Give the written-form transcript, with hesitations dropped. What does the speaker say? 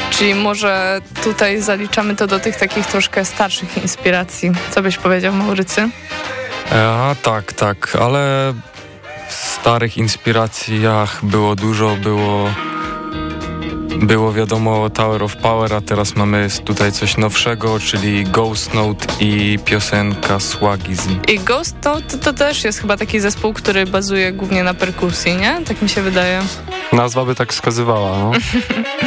Czyli może tutaj zaliczamy to do tych takich troszkę starszych inspiracji. Co byś powiedział, Maurycy? Tak, ale w starych inspiracjach było dużo, było wiadomo Tower of Power, a teraz mamy tutaj coś nowszego, czyli Ghost Note i piosenka Swagizm. I Ghost Note to też jest chyba taki zespół, który bazuje głównie na perkusji, nie? Tak mi się wydaje. Nazwa by tak wskazywała, no.